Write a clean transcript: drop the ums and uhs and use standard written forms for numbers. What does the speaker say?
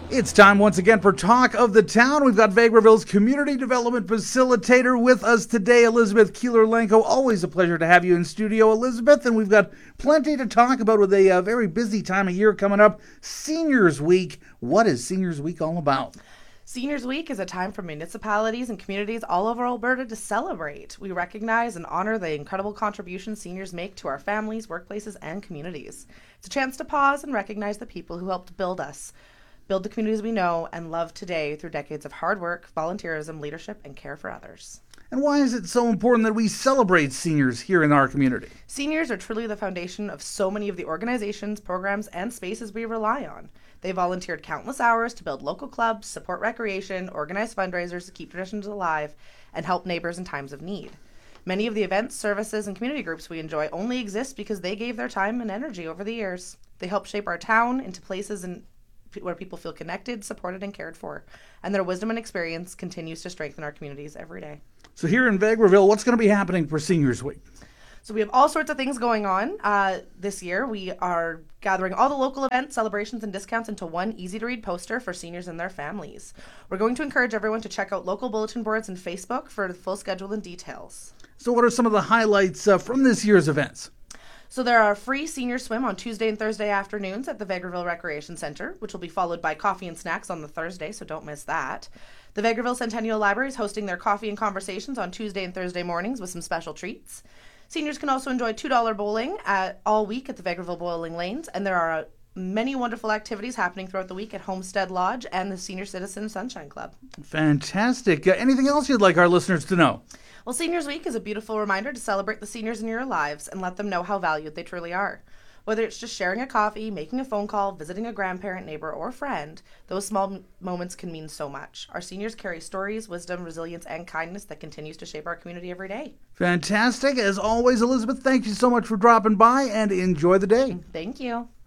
It's time once again for Talk of the Town. We've got Vegreville's Community Development Facilitator with us today, Elizabeth Keeler-Lenko. Always a pleasure to have you in studio, Elizabeth. And we've got plenty to talk about with a very busy time of year coming up. Seniors Week. What is Seniors Week all about? Seniors Week is a time for municipalities and communities all over Alberta to celebrate. We recognize and honor the incredible contributions seniors make to our families, workplaces, and communities. It's a chance to pause and recognize the people who helped build us, build the communities we know and love today through decades of hard work, volunteerism, leadership, and care for others. And why is it so important that we celebrate seniors here in our community? Seniors are truly the foundation of so many of the organizations, programs, and spaces we rely on. They volunteered countless hours to build local clubs, support recreation, organize fundraisers to keep traditions alive, and help neighbors in times of need. Many of the events, services, and community groups we enjoy only exist because they gave their time and energy over the years. They help shape our town into places where people feel connected, supported, and cared for. And their wisdom and experience continues to strengthen our communities every day. So here in Vegreville, what's going to be happening for Seniors Week? So we have all sorts of things going on this year. We are gathering all the local events, celebrations, and discounts into one easy-to-read poster for seniors and their families. We're going to encourage everyone to check out local bulletin boards and Facebook for the full schedule and details. So what are some of the highlights from this year's events? So there are free senior swim on Tuesday and Thursday afternoons at the Vegreville Recreation Centre, which will be followed by coffee and snacks on the Thursday, so don't miss that. The Vegreville Centennial Library is hosting their coffee and conversations on Tuesday and Thursday mornings with some special treats. Seniors can also enjoy $2 bowling all week at the Vegreville Bowling Lanes, and there are many wonderful activities happening throughout the week at Homestead Lodge and the Senior Citizen Sunshine Club. Fantastic. Anything else you'd like our listeners to know? Well, Seniors Week is a beautiful reminder to celebrate the seniors in your lives and let them know how valued they truly are. Whether it's just sharing a coffee, making a phone call, visiting a grandparent, neighbor, or friend, those small moments can mean so much. Our seniors carry stories, wisdom, resilience, and kindness that continues to shape our community every day. Fantastic. As always, Elizabeth, thank you so much for dropping by and enjoy the day. Thank you.